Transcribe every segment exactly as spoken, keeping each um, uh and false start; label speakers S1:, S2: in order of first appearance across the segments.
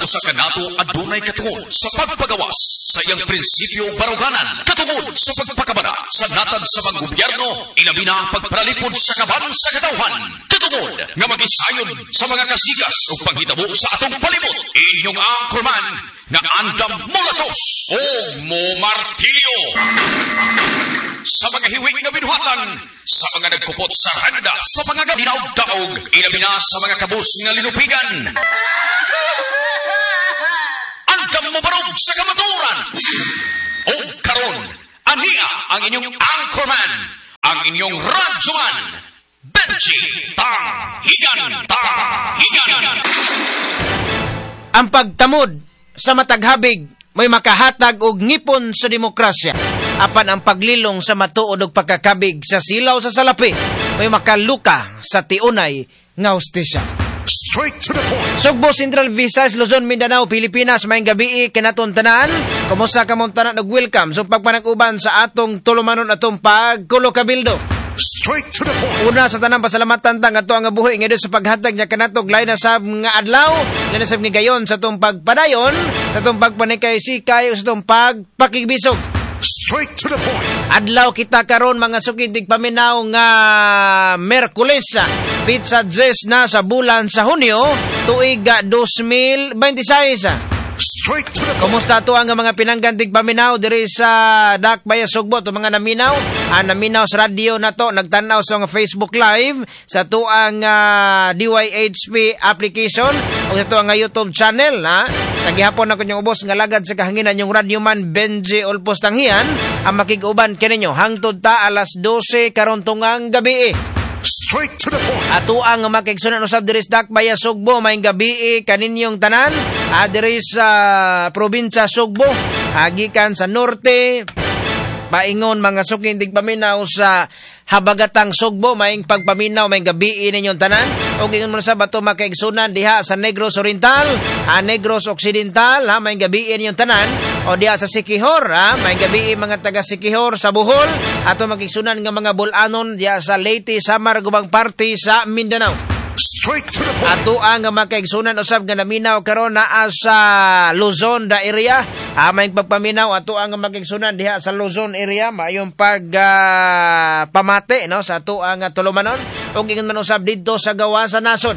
S1: usa ka nato adunay katungod sa pagpagawas sa iyang prinsipyo baruganan katungod sa pagpakabana sa natad sa mga gobyerno ilabi na pagparalipod sa kaban sa katawhan katungod nga magisayon sa mga kasigas o panghitabo sa atong palibot. Inyong anchorman nga Andam Molatos o Mo Martilio. Sa mga hiwig na binuhatan, sa mga nagkupot sa randa, sa mga gabinaw-daog, ilabi na sa mga kabus nga linupigan. Andam mo barog sa kamaturan. O karon, ania ang inyong anchorman, ang inyong radyoman, Benji Tang Higan Tang Higan.
S2: Ang pagtamod sa mataghabig may makahatag og ngipon sa demokrasya. Apan ang paglilong sa matuod og pagkakabig sa silaw sa salapi may makaluka sa tiunay nga hustisya.
S1: Straight to the point.
S2: Sugbo, Central Visayas, Luzon, Mindanao, Pilipinas, maayong gabi kanaton tanan. Kumusta ka mong tanan og welcome sa pagpanag-uban sa atong tulumanon atong pagkulo kabildo.
S1: Straight to the point.
S2: Una sa tanang pasalamatan tang ato ang buhi ngayon sa paghatag niya kanatog lain na sab nga adlaw, lain na sab ni gayon sa tong pagpadayon, sa tong pagpanikay sikay sa tong pagpakigbisog.
S1: Straight to the point.
S2: Adlaw kita karon mga sukitig paminaw nga Merkules, pizza diyes na sa bulan sa Hunyo, tuig two thousand twenty-six.
S1: Straight to the point.
S2: Kumusta to ang mga pinanggantig paminaw diri sa Dak Baya Sugbo to mga naminaw, ah, naminaw sa radio na to, nagtanaw sa mga Facebook Live sa to ang uh, D Y H P application o sa to ang YouTube channel ha. Sa gihapon na kunyong ubos nga lagad sa kahanginan yung radyoman Benji Olpos Tanghian ang makig-uban kininyo hangtod ta alas dose karon tungang gabi.
S1: Straight to the point.
S2: Ato ang makigsunan usab diri sa Dak Baya Sugbo maayong gabi kaninyong tanan ah, diri sa probinsya Sugbo agikan sa norte paingon mga sukindig paminaw sa habagatang Sugbo maayong pagpaminaw maayong gabi ninyong tanan o ingon mo sa bato makaigsunan diha sa Negros Oriental, ah, Negros Occidental ha maayong gabi ninyong tanan o diha sa Siquijor ha maayong gabi mga taga Siquijor sa Bohol ato makigsunan nga mga bulanon diha sa Leyte, Samar, Gubang Party sa Mindanao.
S1: Straight to the point.
S2: Ato ang makaigsunan usab nga naminaw karon naa sa Luzon da area. Ah, may pagpaminaw ato ang makaigsunan diha sa Luzon area maayong pag uh, pamate no sa ato ang tulumanon ug ingon man usab didto sa gawa sa nasod.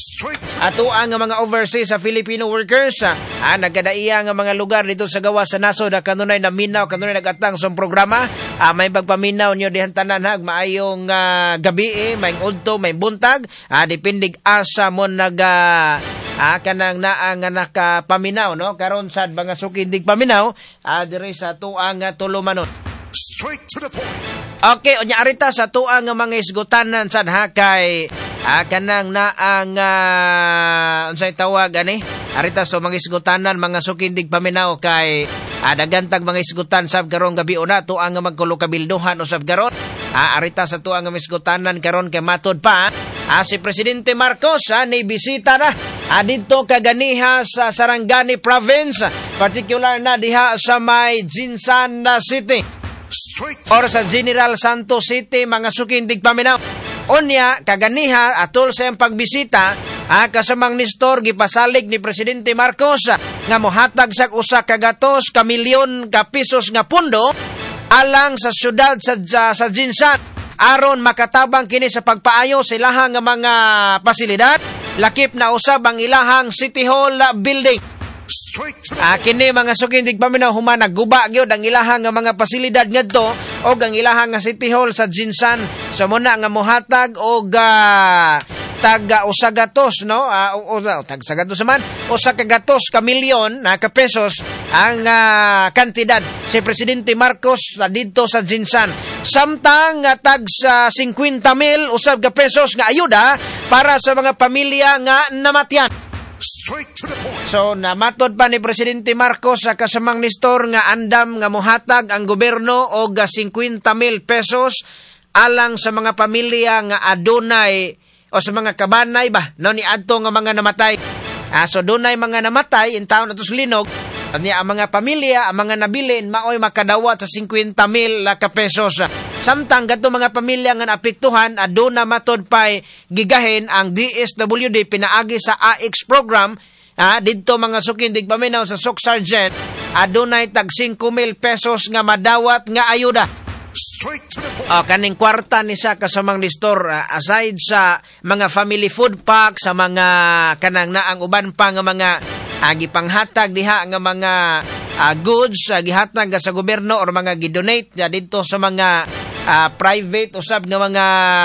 S2: Ato ang mga overseas sa Filipino workers ah, nagkadaiya nga mga lugar dito sa gawa sa nasod ah, kanunay naminaw kanunay nagatang sa programa ah, may pagpaminaw nyo dihan tanan ha maayong ah, gabi eh, may udto may buntag ah, dipindig asa mo nag ah, ah, kanang naa nga nakapaminaw no karon sad mga sukindig paminaw ah, diri sa ato ang uh, tulumanon.
S1: Straight to the point.
S2: Okay, onya arita sa tuang nga mga isgutanan sad ha kay ah, kanang na ang uh, unsay tawag ani? Arita so mga isgutanan mga sukindig paminaw kay ah, dagantag mga isgutan sab karon gabi una tuang nga magkulo kabilduhan usab karon. Ah, arita sa tuang nga isgutanan karon kay matod pa ah, si Presidente Marcos ah, ni bisita na ah, dito kaganiha sa Sarangani Province, particular na diha sa may Jinsan City or sa General Santos City mga sukindig paminaw. Onya kaganiha atol sa iyang pagbisita ah, kasamang Nestor gipasalig ni Presidente Marcos ah, nga mohatag sa usa ka gatos ka milyon ka pesos nga pundo alang sa syudad sa, sa, sa Jinsan aron makatabang kini sa pagpaayo sa ilahang nga mga pasilidad lakip na usab ang ilahang City Hall building. Ah, kini mga sukindig paminaw human nagguba gyud ang ilahang nga mga pasilidad ngadto og ang ilahang nga City Hall sa Jinsan sa muna nga mohatag og uh, taga usa gatos no uh, o, o tag sa gatos man usa ka gatos ka milyon na ka pesos ang uh, kantidad si Presidente Marcos uh, didto sa Jinsan samtang uh, tag sa fifty mil usab ka pesos nga ayuda para sa mga pamilya nga namatyan.
S1: Straight to the point.
S2: So, namatod pa ni Presidente Marcos sa kasamang Nestor nga andam nga mohatag ang gobyerno og fifty mil pesos alang sa mga pamilya nga adunay o sa mga kabanay ba no ni adto nga mga namatay. Ah, so dunay mga namatay in taon atos linog at niya ang mga pamilya, ang mga nabilin maoy makadawat sa fifty mil ka pesos. Samtang gato mga pamilya nga naapektuhan aduna matod pay gigahin ang D S W D pinaagi sa A X program Ah, didto mga sukin digpaminaw sa Soc Sergeant, adunay tag five mil pesos nga madawat nga ayuda.
S1: Straight to the point.
S2: Oh, kaning kwarta ni sa kasamang listor, uh, aside sa mga family food pack, sa mga kanang naang uban pa nga mga uh, gipanghatag diha nga mga uh, goods uh, gihatag sa gobyerno or mga gidonate uh, dito sa mga uh, private usab nga mga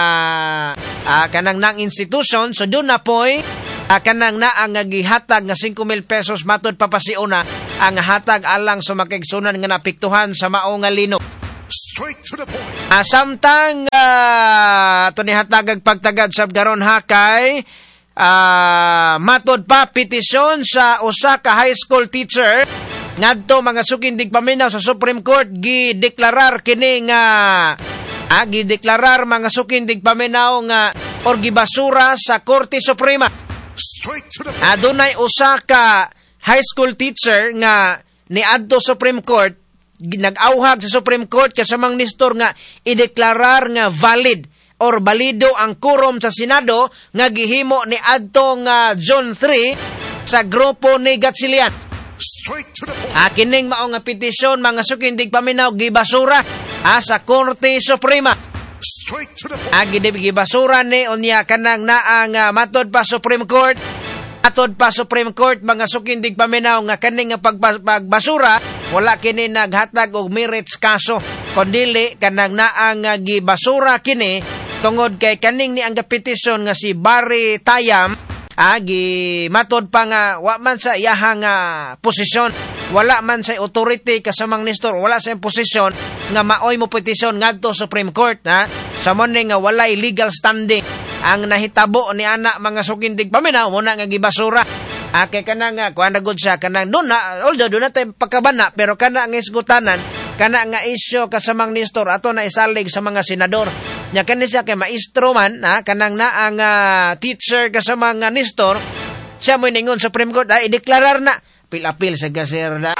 S2: uh, kanang naang institution. So doon na po'y uh, kanang naang nga gihatag nga five mil pesos matud papasiuna ang hatag alang sa makigsunan nga napiktuhan sa mao nga lino.
S1: Straight to the point.
S2: Ah, samtang uh, ito ni hatagag pagtagad sa garon hakay, uh, matod pa petisyon sa usa ka high school teacher ngadto mga sukin digpaminaw sa Supreme Court gideklarar kini nga ah, gideklarar mga sukin digpaminaw nga or gibasura sa Korte Suprema.
S1: Straight to the point.
S2: Adunay usa ka high school teacher nga niadto Supreme Court, nag-auhag sa Supreme Court kasamang nistor nga ideklarar nga valid or balido ang quorum sa Senado nga gihimo ni adtong uh, June three sa grupo ni Gatchalian.
S1: Straight to the point.
S2: Ah, kining mao nga petisyon mga sukin digpaminaw gibasura ah, sa Korte Suprema.
S1: Straight to the point.
S2: Ah, gibasura ni unya kanang naang uh, matod pa Supreme Court. Atod pa Supreme Court mga sukin digpaminaw nga kaning nga pagbasura wala kini naghatag og merits kaso kundili kanang naang nga gibasura kini tungod kay kaning ni ang petisyon nga si Barry Tayam agi matod pa nga wa man sa iyahang uh, posisyon, wala man sa authority kasamang nistor, wala sa posisyon nga maoy mo petisyon ngadto Supreme Court ha sa mo nga walay legal standing ang nahitabo ni ana mga sukindig paminaw mo na nga gibasura. Ah, kay kanang nga kuan gud siya kanang doon na although doon na tay pagkabana pero kana ang isgutanan kana nga isyo kasamang nistor ato na isalig sa mga senador nya kani siya kay maestro man ha kanang na ang uh, teacher kasamang nga nistor siya mo ningon Supreme Court ay ideklarar na pil-apil sa gaser na.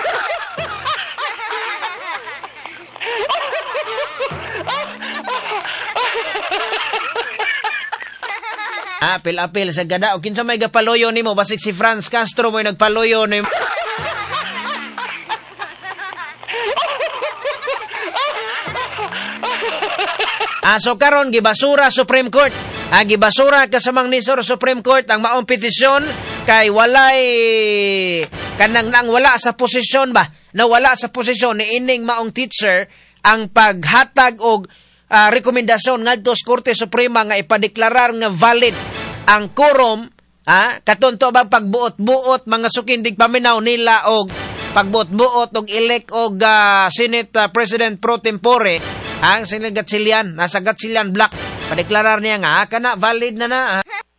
S2: Ah, apil-apil sa gada. O kinsa may gapaloyo nimo basig si Franz Castro mo'y nagpaloyo nimo. Ah, so karon gibasura Supreme Court. Ah, gibasura kasamang nisor Supreme Court ang maong petisyon kay walay kanang nang wala sa posisyon ba? Na wala sa posisyon ni ining maong teacher ang paghatag og Uh, rekomendasyon ngadto sa Korte Suprema nga ipadeklarar nga valid ang quorum ha katunto bang pagbuot-buot mga sukindig paminaw nila og pagbuot-buot og elect og uh, Senate uh, President pro tempore ang Senate Gatchalian nasa Gatchalian block padeklarar niya nga kana valid na na ha?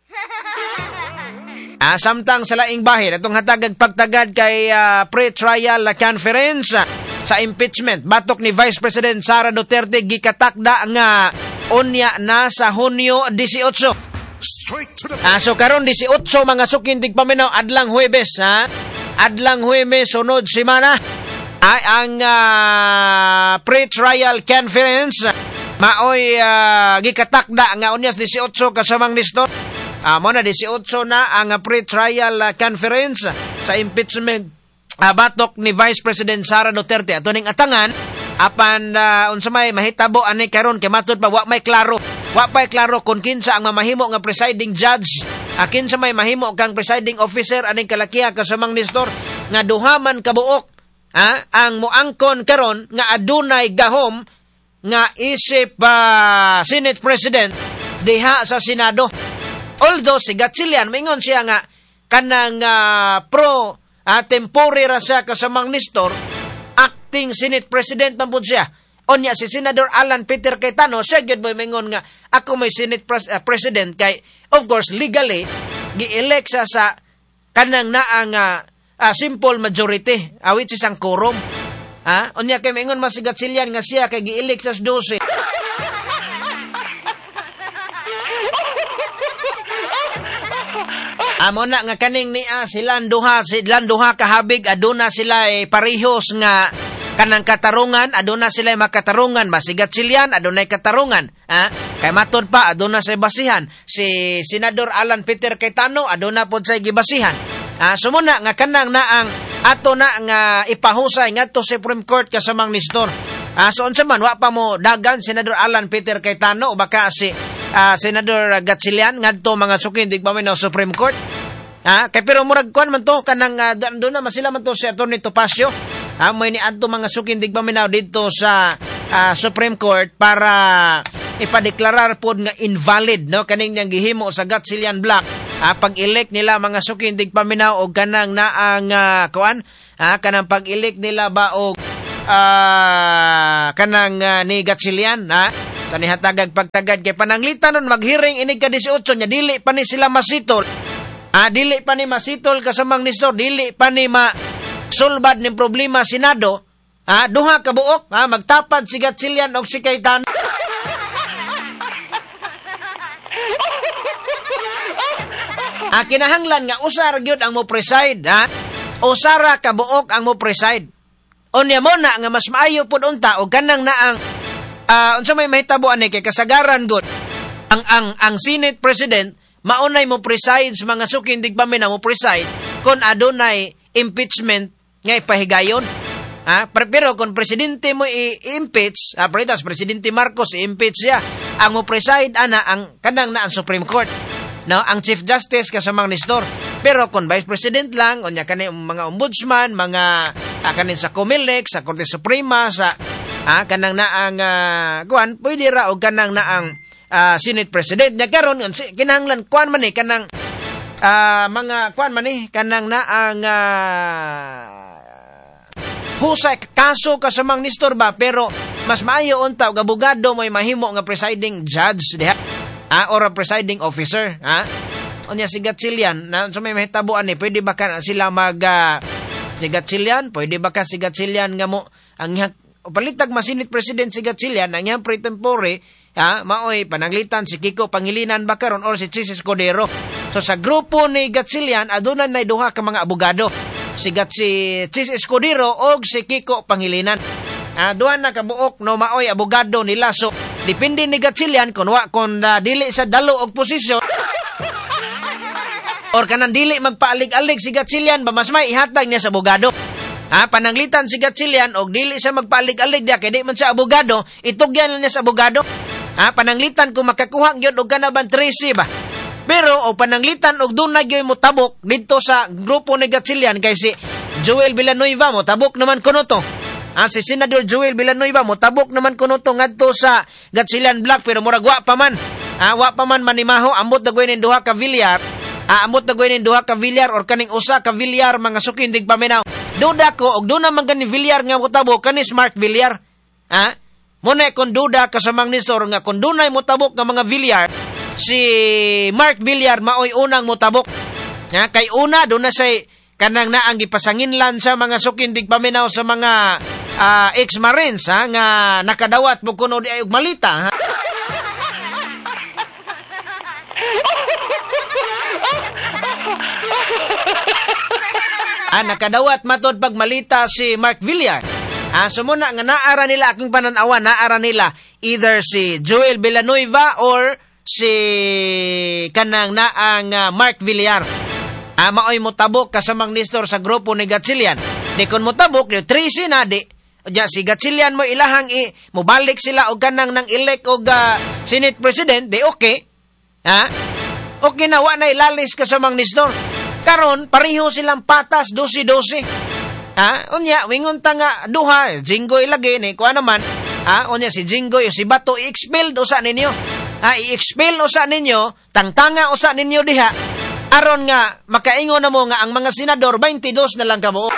S2: Ah, samtang sa laing bahin atong hatagag pagtagad kay uh, pre-trial conference uh, sa impeachment batok ni Vice President Sara Duterte gikatakda nga unya na sa Hunyo eighteen.
S1: Straight to the
S2: Ah, so karon eighteen mga sukindig paminaw adlang Huwebes ha. Adlang Huwebes sunod semana ay ang uh, pre-trial conference maoy uh, gikatakda nga unya eighteen kasamang nistor. Ah, mo na eighteen na ang uh, pre-trial uh, conference sa impeachment uh, batok ni Vice President Sara Duterte. Ato ning atangan apan uh, unsa may mahitabo ani karon kay matud pa wa may klaro. Wa pay klaro kung kinsa ang mamahimo nga presiding judge. Uh, kinsa may mahimo kang presiding officer aning kalakiha kasamang nistor nga duha man kabuok ha ang moangkon karon nga adunay gahom nga isip uh, Senate President diha sa Senado. Although si Gatchalian maingon siya nga kanang uh, pro uh, tempore ra siya kasamang nistor acting Senate President man pud siya. Onya si Senador Alan Peter Cayetano siya gyud maingon nga ako may Senate pres- uh, President kay of course legally gi-elect siya sa kanang naang uh, uh, simple majority uh, which is ang quorum. Ha? Onya kay maingon mas si Gatchalian nga siya kay gi-elect sa twelve. Amo na nga kaning niya silang duha, silang duha kahabig, aduna sila eh, parehos nga kanang katarungan, aduna sila eh, makatarungan, masigat silian, aduna katarungan. Ha? Kay matod pa, aduna sa basihan. Si Senador Alan Peter Cayetano, aduna po sa gibasihan. Ah, sumuna nga kanang na ang ato na nga ipahusay ngadto sa Supreme Court kasamang Nestor. Ah, so unsa man wa pa mo dagan Senador Alan Peter Cayetano o baka si ah, Senador Gatchalian ngadto mga sukin digpaminaw Supreme Court. Ah, kay pero murag kuan man to kanang uh, doon na masila man to si Atty. Topacio. Ah, may ni adto mga sukin digpaminaw dito sa uh, Supreme Court para ipadeklarar pod nga invalid no kaning niyang gihimo sa Gatchalian Black. Ah, pag-elect nila mga sukin digpaminaw og kanang naang uh, kuan ah, kanang pag-elect nila ba og uh, kanang uh, ni Gatchalian ha. Tanihatagag pagtagad kay pananglitan nun maghiring inig ka eighteen nya dili pa ni sila masitol. Ah, dili pa ni masitol kasamang Nestor, dili pa ni ma sulbad ning problema Senado. Ah, duha ka buok, ah, magtapad si Gatchalian og si Cayetano. Ah, kinahanglan nga usar gyud ang mo preside, ha? Usara ka buok ang mo preside. Unya mo na nga mas maayo pud unta og kanang na ang ah, unsa may mahitabo ani kay kasagaran gud ang ang ang Senate President maunay mo preside sa mga sukin digpaminaw mo preside kung adunay impeachment nga ipahigayon. Ah, pero kung presidente mo i-impeach, ah, paritas presidente Marcos i-impeach siya, ang mo preside ana ang kanang na ang Supreme Court. No, ang Chief Justice kasamang Nestor. Pero kung Vice President lang, unya kani mga ombudsman, mga ah, kanin sa Comelec, sa Korte Suprema, sa ah, kanang na ang uh, kuan, pwede ra og kanang na ang Uh, Senate President nya karon kinahanglan kuan man ni kanang uh, mga kuan man ni kanang na ang uh, husay kaso kasamang Nestor ba pero mas maayo unta og abogado mo'y mahimo nga presiding judge diha ah, or a presiding officer ha unya si Gatchalian na so may mahitabuan ni pwede ba ka sila mag uh, si Gatchalian pwede ba ka si Gatchalian nga mo ang palitag ma Senate President si Gatchalian ang iyang pre tempore ah, maoy pananglitan si Kiko Pangilinan ba karon or si Chis Escudero. So sa grupo ni Gatchalian aduna nay duha ka mga abogado. Si Gatsi Chis Escudero og si Kiko Pangilinan. Ah, duha na ka buok no maoy abogado nila. So depende ni Gatchalian kun wa kun uh, dili sa dalo og posisyon or kanang dili magpaalig-alig si Gatchalian ba mas may ihatag niya sa abogado. Ah, pananglitan si Gatchalian og dili siya magpaalig-alig diya kay di man siya abogado, itugyan lang niya sa abogado. Ah, pananglitan kung makakuha gyud og kanaban trece ba. Pero o pananglitan og dunay gyud mo tabok didto sa grupo ni Gatchalian kay si Joel Villanueva mo tabok naman kuno to. Ah, si Senador Joel Villanueva mo tabok naman kuno to ngadto sa Gatchalian Black pero murag wa pa man. Ah, wa pa man manimaho ambot dagway ning duha ka Villar. Ah, ambot dagway ning duha ka Villar or kaning usa ka Villar mga sukin digpaminaw. Duda ko og duna man gani Villar nga mo tabok kani Smart Villar. Ah, muna kung duda kasamang Nestor nga kung dunay motabok nga mga Villar, si Mark Villar maoy unang motabok. Ha, kay una doon na say kanang naang gipasanginlan sa mga sukin digpaminaw sa mga uh, ex-marines ha, nga nakadawat mo kuno di ay malita. Ha? ah, nakadawat matod pag malita si Mark Villar. Ah, so muna nga naara nila akong pananawan, naara nila either si Joel Villanueva or si kanang naang uh, Mark Villar. Ah, maoy mo tabok kasamang Nestor sa grupo ni Gatchalian. Di kon mo tabok, yung trece na di. Diya, si Gatchalian mo ilahang i, mubalik sila o kanang nang elect o uh, Senate President, di okay. Ha? Okay na, wa na ilalis kasamang Nestor. Karon, pareho silang patas, dosi-dosi. Ha? Unya, wingon ta nga duha, Jinggoy lagi ni kuha naman. Ha? Unya si Jinggoy, si Bato, i-expel usa ninyo. Ha? I-expel usa ninyo, tangtanga usa ninyo diha. Aron nga, makaingon na mo nga ang mga senador, twenty-two na lang kamo.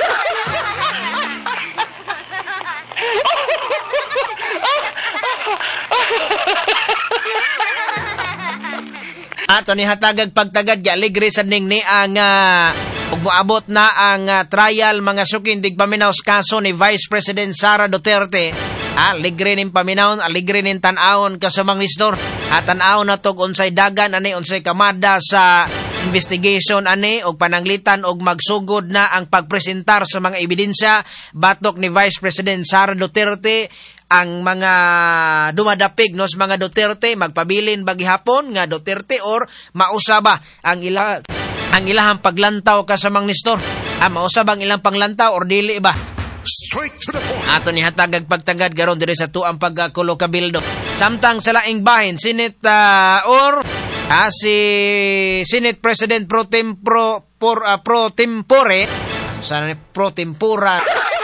S2: Ato ni hatagag pagtagad ya ligre sa ning ni ang uh, ug moabot na ang uh, trial mga sukin digpaminaw sa kaso ni Vice President Sara Duterte. Ah, ligre nin paminaw, ligre nin tan-awon kasamang Nestor. At tan-awon na tog unsay dagan ani unsay kamada sa investigation ani og pananglitan og magsugod na ang pagpresentar sa mga ebidensya batok ni Vice President Sara Duterte. Ang mga dumadapig no sa mga Duterte magpabilin bagi hapon nga Duterte or mausaba ang ila ang ilahang paglantaw ka sa mang Nestor. Ah, mausab ang ilang panglantaw or dili ba?
S1: Straight to the point.
S2: Ato ni hatagag pagtagad garon diri sa tuang pagkakulo kabildo. Samtang sa laing bahin, Senate uh, or ah, si Senate President Pro Tempore por, uh, Pro Tempore sa Pro Tempura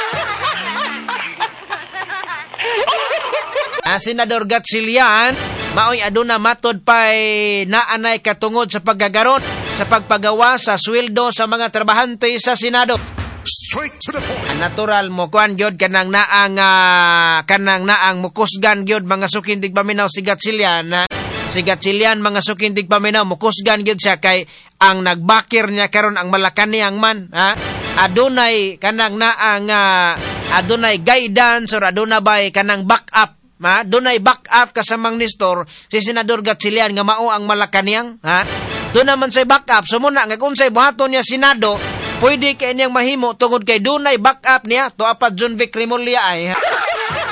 S2: ah, Senador Gatchalian maoy aduna matod pay naanay katungod sa paggagaron sa pagpagawa sa sweldo sa mga trabahante sa Senado.
S1: Straight to the point.
S2: Natural mo kuan gyud kanang naang uh, kanang naang mukusgan gyud mga sukindig paminaw si Gatchalian na si Gatchalian mga sukindig paminaw mukusgan gyud siya kay ang nagbakir niya karon ang Malacañang man ha adunay kanang naang uh, adunay guidance or aduna bay kanang backup ha dunay backup kasamang Nestor si Senador Gatchalian nga mao ang Malacañang ha do naman say backup so muna nga kung say buhaton niya Senado pwede kay niyang mahimo tungod kay dunay backup niya to apat John Vic Remulla ay ha?